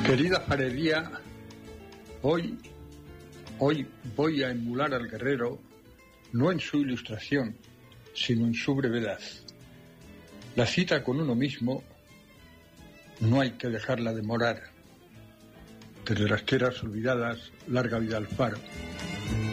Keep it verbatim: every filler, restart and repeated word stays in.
Querida Jarería, hoy, hoy voy a emular al guerrero, no en su ilustración, sino en su brevedad. La cita con uno mismo no hay que dejarla demorar. Desde las tierras olvidadas, larga vida al faro.